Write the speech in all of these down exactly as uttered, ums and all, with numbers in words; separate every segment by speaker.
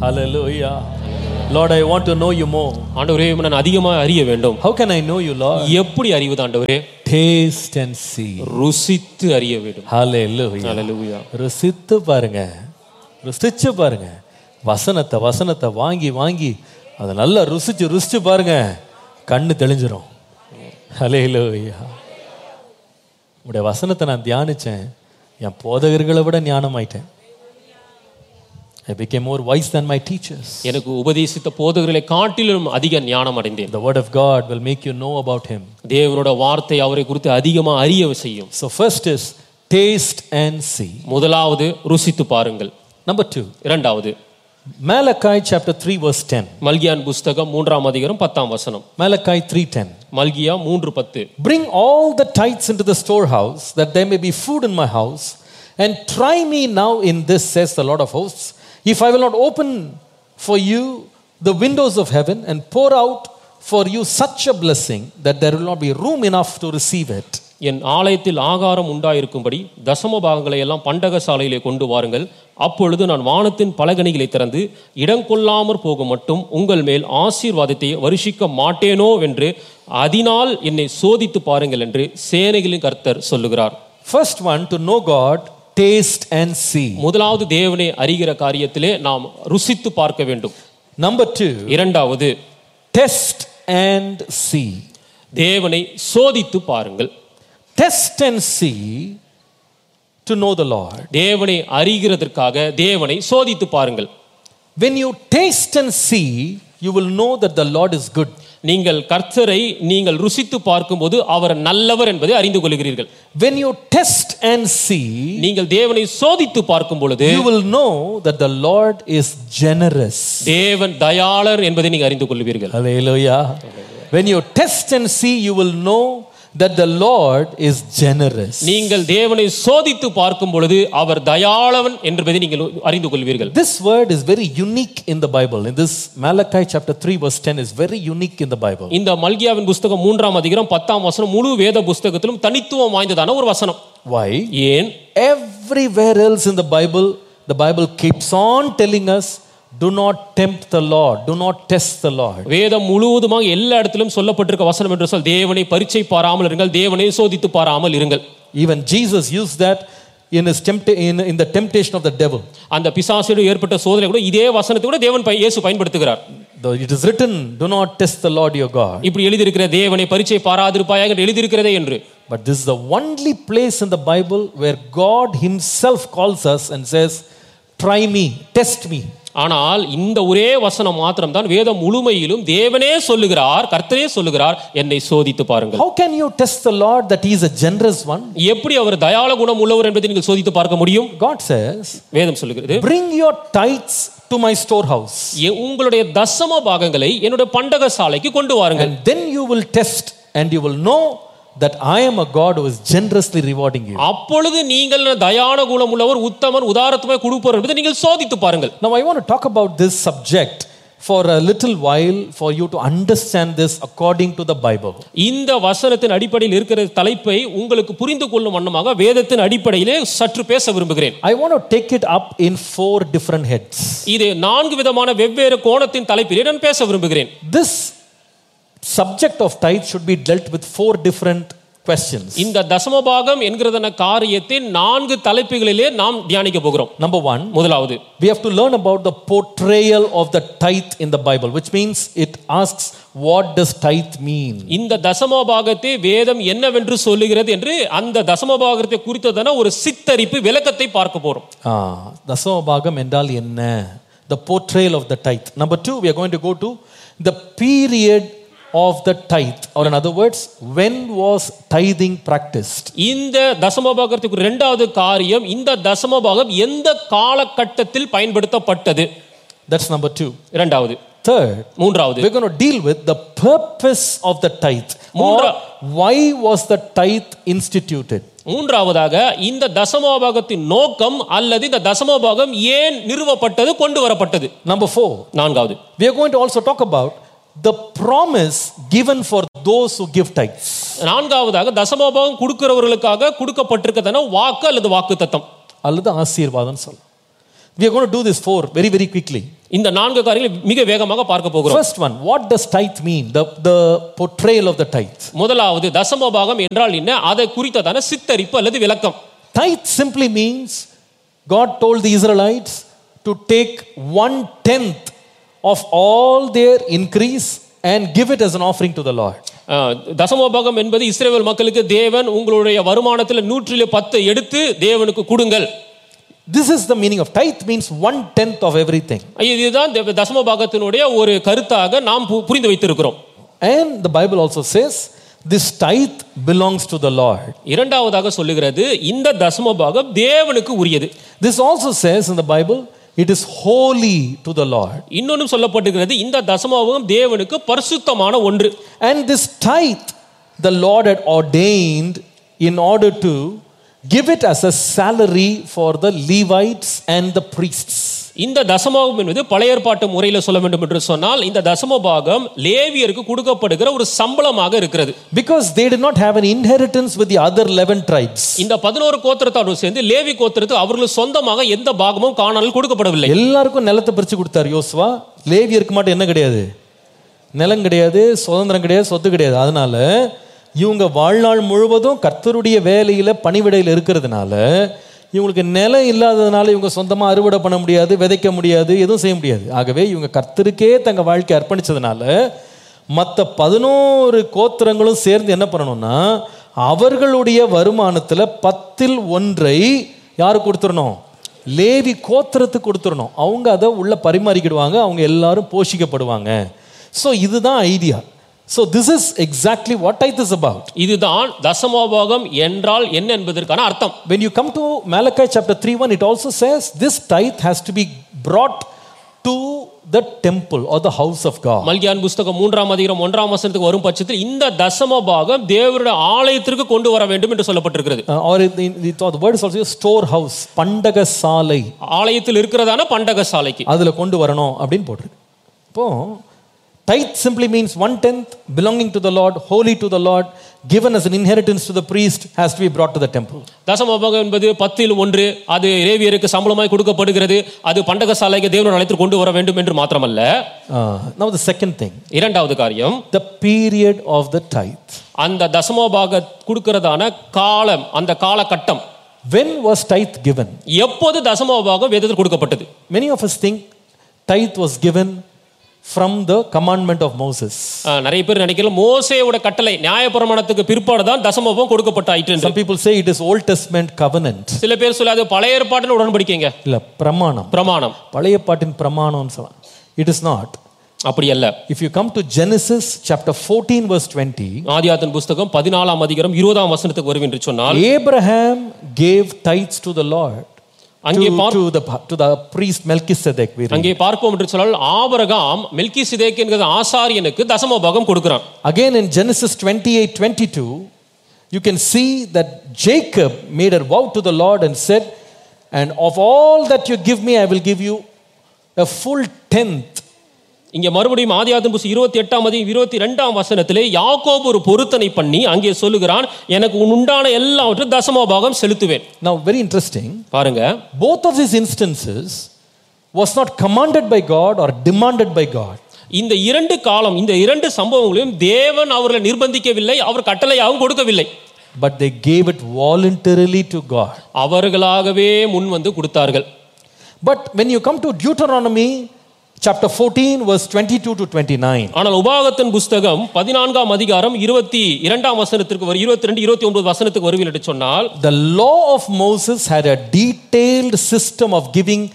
Speaker 1: Hallelujah. Lord, I want to know you more.
Speaker 2: ஆண்டவரே நான் அதிகமாக அறிய வேண்டும்.
Speaker 1: How can I know you, Lord?
Speaker 2: எப்படி அறிவது ஆண்டவரே?
Speaker 1: Taste and see.
Speaker 2: ருசித்து அறிய வேண்டும்.
Speaker 1: Hallelujah.
Speaker 2: Hallelujah.
Speaker 1: ருசித்து பாருங்க, ருசிச்சு பாருங்க. வசனத்தை வசனத்தை வாங்கி வாங்கி அதை நல்லா ருசிச்சு ருசிச்சு பாருங்க, கண்ணு தெளிஞ்சிரும். Hallelujah. உடைய வசனத்தை நான் தியானிச்சேன், என் போதகர்களை விட ஞானமாயிட்டேன். I became more wise than my teachers.
Speaker 2: எனக்கு உபதேசித்த போதகர்களை காட்டிலும் அதிக ஞானம் அடைந்தேன்.
Speaker 1: The word of God will make you know about him.
Speaker 2: தேவனோட வார்த்தை அவரை குறித்து அதிகமாக அறிய செய்யும்.
Speaker 1: So first is taste and see.
Speaker 2: முதலாவது ருசித்து பாருங்கள்.
Speaker 1: Number two.
Speaker 2: இரண்டாவது
Speaker 1: Malachi chapter three verse ten.
Speaker 2: மல்கியான் புஸ்தகம் மூன்றாம் அதிகாரம் பத்தாம் வசனம்.
Speaker 1: Malachi three ten.
Speaker 2: மல்கியா மூன்று பத்து.
Speaker 1: Bring all the tithes into the storehouse, that there may be food in my house, and try me now in this, says the Lord of hosts, if I will not open for you the windows of heaven and pour out for you such a blessing that there will not be room enough to receive it.
Speaker 2: என் ஆலயத்தில் ஆகாரம் உண்டாயிருக்கும்படி தசம பாகங்களை எல்லாம் பண்டக சாலையிலே கொண்டு வாருங்கள். அப்பொழுது நான் வானத்தின் பலகணிகளை திறந்து இடம் கொள்ளாமற் போக மட்டும் உங்கள் மேல் ஆசீர்வாதத்தை வருஷிக்க மாட்டேனோ என்று அதனால் என்னை சோதித்து பாருங்கள் என்று சேனைகளின் கர்த்தர் சொல்லுகிறார்.
Speaker 1: First one, to know God, taste and see.
Speaker 2: முதலாவது தேவனை அறிகிற காரியத்திலே நாம் ருசித்து பார்க்க வேண்டும்.
Speaker 1: Number two,
Speaker 2: இரண்டாவது
Speaker 1: test and see.
Speaker 2: தேவனை சோதித்து பாருங்கள்.
Speaker 1: Test and see to know the Lord.
Speaker 2: தேவனை அறிகிறதற்காக தேவனை சோதித்து பாருங்கள்.
Speaker 1: When you taste and see, you will know that the Lord is good.
Speaker 2: நீங்கள் கர்த்தரை நீங்கள் ருசித்து பார்க்கும்போது அவர் நல்லவர் என்பதை அறிந்து கொள்கிறீர்கள்.
Speaker 1: When you test and see,
Speaker 2: நீங்கள் தேவனை சோதித்து பார்க்கும் பொழுது
Speaker 1: you will know that the Lord is generous.
Speaker 2: தேவன் தயாளர் என்பதை நீங்கள் அறிந்து கொள்வீர்கள்.
Speaker 1: Hallelujah. When you test and see, you will know that the Lord is generous.
Speaker 2: நீங்கள் தேவனை சோதித்து பார்க்கும் பொழுது அவர் தயாளவன் என்பதை நீங்கள் அறிந்து கொள்வீர்கள்.
Speaker 1: This word is very unique in the Bible. In this Malachi chapter three verse ten is very unique in the Bible.
Speaker 2: இந்த மல்கியாவின் புஸ்தகம் மூன்றாம் அதிகாரம் பத்தாம் வசனம் முழு வேத புஸ்தகத்திலும் தனித்துவம் வாய்ந்ததான ஒரு வசனம்.
Speaker 1: Why?
Speaker 2: ஏன்?
Speaker 1: Everywhere else in the Bible, the Bible keeps on telling us, do not tempt the Lord, do not test the Lord.
Speaker 2: வேதம் முழுவதுமாக எல்லா இடத்திலும் சொல்லப்பட்டிருக்க வசனம் என்று சொல் தேவனை பரீட்சை பாராமல் இருங்கள், தேவனை சோதித்து பாராமல் இருங்கள்.
Speaker 1: Even Jesus used that in his tempta- in, in the temptation of the devil.
Speaker 2: அந்த பிசாசுக்கு ஏற்பட்ட சோதனை கூட இதே வசனத்தை கூட தேவன் இயேசு பயன்படுத்துகிறார்.
Speaker 1: Though it is written, do not test the Lord your God.
Speaker 2: இப்படி எழுதி இருக்கிற தேவனை பரீட்சை பாராதிருப்பாயாக என்று எழுதி இருக்கிறதே என்று.
Speaker 1: But this is the only place in the Bible where God himself calls us and says, try me, test me.
Speaker 2: ஆனால் இந்த ஒரே வசனம் மாத்திரம் தான் வேதம் முழுமையிலும் தேவனே சொல்லுகிறார், கர்த்தரே சொல்லுகிறார், என்னை சோதித்து பாருங்கள்.
Speaker 1: How can you test the Lord that he is a generous one?
Speaker 2: எப்படி அவர் தயாள குணம் உள்ளவர் என்பதை நீங்கள் சோதித்து பார்க்க முடியும்?
Speaker 1: God says,
Speaker 2: வேதம் சொல்லுகிறது,
Speaker 1: bring your tithes to my storehouse.
Speaker 2: உங்களுடைய தசம பாகங்களை என்னுடைய பண்டக சாலைக்கு கொண்டு வாருங்கள்.
Speaker 1: And then you will test and you will know that I am a God who is generously rewarding you.
Speaker 2: அப்பொழுது நீங்கள் தயாள குணம் உள்ளவர், உத்தமர், உதாரத்துவமாய் கொடுப்பவர் என்பதை நீங்கள் சோதித்து பாருங்கள்.
Speaker 1: Now I want to talk about this subject for a little while for you to understand this according to the Bible.
Speaker 2: இந்த வசனத்தின் அடிப்படையில் இருக்கிற தலைப்பை உங்களுக்கு புரிந்து கொள்ளும் வண்ணமாக வேதத்தின் அடிப்படையிலே சற்று பேச விரும்புகிறேன்.
Speaker 1: I want to take it up in four different heads.
Speaker 2: இது நான்கு விதமான வெவ்வேறு கோணத்தின் தலைப்பிலே நான் பேச விரும்புகிறேன்.
Speaker 1: This subject of tithe should be dealt with four different questions.
Speaker 2: இந்த தசமபாகம் என்கிறதான காரியத்தை நான்கு தலைப்புகளிலே நாம் தியானிக்க போகிறோம்.
Speaker 1: Number one,
Speaker 2: முதலாவது,
Speaker 1: we have to learn about the portrayal of the tithe in the Bible, which means it asks, what does tithe mean?
Speaker 2: இந்த தசமபாகத்தை வேதம் என்னவென்று சொல்லுகிறது என்று அந்த தசமபாகத்தை குறித்ததான ஒரு சித்தரிப்பு விளக்கத்தை பார்க்க போறோம்.
Speaker 1: ஆ, தசமபாகம் என்றால் என்ன? The portrayal of the tithe. Number two, we are going to go to the period of the tithe, or in other words, when was tithing practiced?
Speaker 2: இந்த தசமபாகத்துக்கு இரண்டாவது காரியம், இந்த தசமபாகம் எந்த காலகட்டத்தில் பயன்படுத்தப்பட்டது?
Speaker 1: That's number two.
Speaker 2: இரண்டாவது.
Speaker 1: Third,
Speaker 2: மூன்றாவது,
Speaker 1: we're going to deal with the purpose of the tithe.
Speaker 2: மூன்றா
Speaker 1: Why was the tithe instituted?
Speaker 2: மூன்றாவதாக இந்த தசமபாகத்தின் நோக்கம் அல்லது இந்த தசமபாகம் ஏன் நிறுவப்பட்டது, கொண்டு வரப்பட்டது?
Speaker 1: Number four,
Speaker 2: நான்காவது,
Speaker 1: we are going to also talk about the promise given for those who give tithes.
Speaker 2: நான்காவதாக தசமபாகம் கொடுக்கிறவர்களுக்காக கொடுக்கப்பட்டிருக்கிறதான வாக்கு அல்லது வாக்குத்தத்தம்
Speaker 1: அல்லது ஆசீர்வாதம் சொல்ல. We are going to do this four very very quickly.
Speaker 2: இந்த நான்கு காரியங்களை மிக வேகமாக பார்க்க போகிறோம்.
Speaker 1: First one, what does tithe mean? The the portrayal of the tithe.
Speaker 2: முதலாவது தசம பாகம் என்றால் என்ன? அதை குறித்ததான சித்தரிப்பு அல்லது விளக்கம்.
Speaker 1: Tithe simply means God told the Israelites to take one tenth of all their increase and give it as an offering to the Lord.
Speaker 2: தசம பாகம் என்பது இஸ்ரவேல் மக்களுக்கு தேவன் உங்களுடைய வருமானத்தில் நூற்றிலே பத்து எடுத்து தேவனுக்கு கொடுங்கள்.
Speaker 1: This is the meaning of tithe, means one tenth of everything.
Speaker 2: இதுதான் தசம பாகத்தினுடைய ஒரு கருத்தாக நாம் புரிந்து வைத்திருக்கிறோம்.
Speaker 1: And the Bible also says this tithe belongs to the Lord.
Speaker 2: இரண்டாவதாக சொல்லுகிறது இந்த தசம பாகம் தேவனுக்கு உரியது.
Speaker 1: This also says in the Bible it is holy to the Lord.
Speaker 2: இன்னொன்னும் சொல்லப்பட்டிருக்கிறது இந்த தசம பாகம் தேவனுக்கு பரிசுத்தமான ஒன்று.
Speaker 1: And this tithe the Lord had ordained in order to give it as a salary for the Levites and the priests.
Speaker 2: இந்த தசமபாகம் என்பது பழைய ஏற்பாட்டு முறையில் சொல்ல வேண்டும் என்று சொன்னால் இந்த தசமபாகம் லேவியருக்கு கொடுக்கப்படுகிற ஒரு சம்பளமாக இருக்கிறது.
Speaker 1: Because they did not have an inheritance with the other eleven tribes.
Speaker 2: இந்த பதினொரு கோத்திரத்தோடு சேர்ந்து லேவி கோத்திரத்துக்கு அவர்களுக்கு சொந்தமாக எந்த பாகமும் கானானில் கொடுக்கப்படவில்லை.
Speaker 1: எல்லாருக்கும் நிலத்தை பிரிச்சு கொடுத்தார் யோசுவா. லேவியருக்கு மட்டும் என்ன கிடையாது? நிலம் கிடையாது, சுதந்திரம் கிடையாது, சொத்து கிடையாது. அதனால இவங்க வாழ்நாள் முழுவதும் கர்த்தருடைய வேலையில பணிவிடையில் இருக்கிறதுனால இவங்களுக்கு நிலம் இல்லாததுனால இவங்க சொந்தமா அறுவடை பண்ண முடியாது, விதைக்க முடியாது, எதுவும் செய்ய முடியாது. ஆகவே இவங்க கர்த்தருக்கே தங்க வாழ்க்கை அர்ப்பணிச்சதுனால மற்ற பதினோரு கோத்திரங்களும் சேர்ந்து என்ன பண்ணணும்னா அவர்களுடைய வருமானத்துல பத்தில் ஒன்றை யாரு கொடுத்துடணும்? லேவி கோத்திரத்துக்கு கொடுத்துடணும். அவங்க அதை உள்ள பரிமாறிக்கிடுவாங்க, அவங்க எல்லாரும் போஷிக்கப்படுவாங்க. ஸோ இதுதான் idea. So this is exactly what tithe is about.
Speaker 2: இதுதான் தசமபாகம் என்றால் என்ன என்பதற்கான அர்த்தம்.
Speaker 1: When you come to Malachi chapter three one, it also says this tithe has to be brought to the temple or the house of God.
Speaker 2: மல்கியான் புத்தகம் மூன்றாம் அதிகாரம் ஒன்றாம் வசனத்துக்கு வரும் பட்சத்தில் இந்த தசமபாகம் தேவனுடைய ஆலயத்திற்கு கொண்டு வர வேண்டும் என்று சொல்லப்பட்டிருக்கிறது.
Speaker 1: Uh, or in, in, the word is also storehouse, பண்டக சாலை.
Speaker 2: ஆலயத்தில் இருக்கிறதான பண்டக சாலைக்கு
Speaker 1: அதுல கொண்டு வரணும் அப்படின்னு போட்டிருக்கு. இப்போ tithe simply means one tenth belonging to the Lord, holy to the Lord, given as an inheritance to the priest, has to be brought to the temple.
Speaker 2: தசமபாகம் என்பது பத்தில் ஒன்று, அது லேவியருக்கு சம்பளமாய் கொடுக்கப்படுகிறது, அது பண்டக சாலைக்கு தேவனுடைய ஆலயத்திற்கு கொண்டு வர வேண்டும் என்று மாத்திரமல்ல.
Speaker 1: Now the second thing,
Speaker 2: இரண்டாவது காரியம்,
Speaker 1: the period of the tithe.
Speaker 2: அந்த தசமபாக கொடுக்கிறதான காலம், அந்த காலகட்டம்.
Speaker 1: When was tithe given?
Speaker 2: எப்போது தசமபாகம் வேதத்தில் கொடுக்கப்பட்டது?
Speaker 1: Many of us think tithe was given from the commandment of Moses.
Speaker 2: நிறைய பேர் நினைக்கலாம் மோசேயோட கட்டளை நியாயப்பிரமாணத்துக்கு பிற்பாடு தான் தசமபாகம் கொடுக்கப்பட்டாயிற்று.
Speaker 1: Some people say it is Old Testament covenant.
Speaker 2: சில பேர் சொல்ல அது பழைய ஏற்பாட்டின் உடன்படிக்கைங்க.
Speaker 1: இல்ல பிரமாணம்.
Speaker 2: பிரமாணம்.
Speaker 1: பழைய ஏற்பாட்டின் பிரமாணம்னு சொல்லலாம். It is not.
Speaker 2: அப்படி அல்ல.
Speaker 1: If you come to Genesis chapter fourteen verse twenty,
Speaker 2: ஆதியாகமம் புத்தகம் பதினாலாம் அதிகாரம் இருபதாம் வசனத்துக்கு வரும் என்று சொன்னால்
Speaker 1: Abraham gave tithes to the Lord.
Speaker 2: அங்கே
Speaker 1: to the to the priest Melchizedek.
Speaker 2: அங்கே பார்ப்போம் என்று சொன்னால் ஆபிரகாம் மெல்கிசேதேக் என்கிற ஆசாரியனுக்கு தசமபாகம் கொடுக்கிறான்.
Speaker 1: Again in Genesis twenty-eight twenty-two, you can see that Jacob made a vow to the Lord and said, and of all that you give me I will give you a full tenth.
Speaker 2: இங்கே மறுபடியும் ஆதியாகமம் புத்தகம் இருபத்தி எட்டாம் அதிகாரம் இருபத்தி இரண்டாம் வசனத்திலே யாக்கோபு ஒரு பொருத்தனை பண்ணி அங்கே சொல்லுகிறான், எனக்கு உண்டான எல்லாவற்றையும் தசமபாகம் செலுத்துவேன்.
Speaker 1: Now very interesting,
Speaker 2: பாருங்க,
Speaker 1: both of these instances was not commanded by God or demanded by God.
Speaker 2: இந்த இரண்டு காலம், இந்த இரண்டு சம்பவங்களையும் தேவன் அவர்களை நிர்பந்திக்கவில்லை, அவர் கட்டளையாகவும் கொடுக்கவில்லை.
Speaker 1: But they gave it voluntarily to God.
Speaker 2: அவர்களாகவே முன் வந்து கொடுத்தார்கள்.
Speaker 1: But when you come to Deuteronomy chapter fourteen verse twenty-two to twenty-nine,
Speaker 2: ஆனால் உபாகமத்தின் புத்தகம் பதினான்காம் அதிகாரம் இருபத்தி இரண்டாம் வசனத்திற்கு வரும் இருபத்தி இரண்டு இருபத்தி ஒன்பது வசனத்துக்கு வருவில் என்று சொன்னால்,
Speaker 1: the law of Moses had a detailed system of giving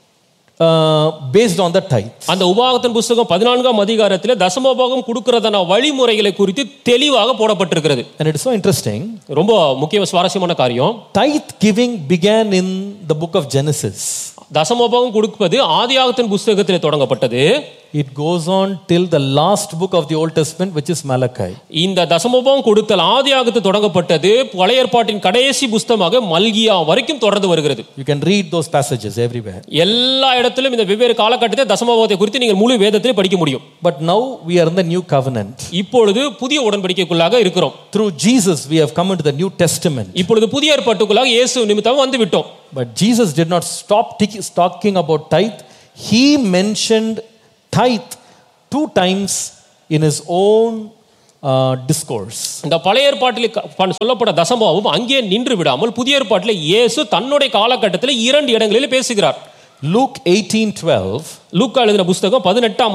Speaker 1: uh, based on the tithe.
Speaker 2: அந்த உபாகமத்தின் புத்தகம் பதினான்காம் அதிகாரத்தில் தசமபாகம் கொடுக்கிறதான வழிமுறைகளை குறித்து தெளிவாக போடப்பட்டிருக்கிறது.
Speaker 1: And it is so interesting,
Speaker 2: ரொம்ப முக்கிய சுவாரஸ்யமான காரியம்,
Speaker 1: tithe giving began in the book of Genesis.
Speaker 2: தசமபாகம் கொடுப்பது ஆதியாகமத்தின் புத்தகத்திலே தொடங்கப்பட்டது.
Speaker 1: It goes on till the last book of the Old Testament, which is Malachi.
Speaker 2: இந்த தசமபாகம் கொடுத்தல் ஆதியாகமத்தில் தொடங்கப்பட்டது, பழைய ஏற்பாட்டின் கடைசி புத்தகமாக மல்கியா வரைக்கும் தொடர்ந்து வருகிறது.
Speaker 1: You can read those passages everywhere.
Speaker 2: எல்லா இடத்திலும் இந்த வெவ்வேறு காலகட்டத்தில் தசமபாகத்தை குறித்து நீங்கள் முழு வேதத்திலே படிக்க முடியும்.
Speaker 1: But now we are in the new covenant.
Speaker 2: இப்பொழுது புதிய உடன்படிக்கைக்குள்ளாக இருக்கிறோம்.
Speaker 1: Through Jesus we have come into the New Testament.
Speaker 2: இப்பொழுது புதிய ஏற்பாட்டுக்குள்ளாக இயேசு நிமித்தமாக வந்து விட்டோம்.
Speaker 1: But Jesus did not stop t- talking about tithe. He mentioned tithe two times in his own uh, discourse.
Speaker 2: இந்த பழைய ஏற்பாட்டில் க- ப- சொல்லப்பட்ட தசமபாகம் அங்கே நின்று விடாமல் புதிய ஏற்பாட்டில் இயேசு தன்னுடைய காலகட்டத்தில் இரண்டு இடங்களில் பேசுகிறார்.
Speaker 1: Luke eighteen twelve.
Speaker 2: லூக்கா எழுதின புஸ்தகம் பதினெட்டாம்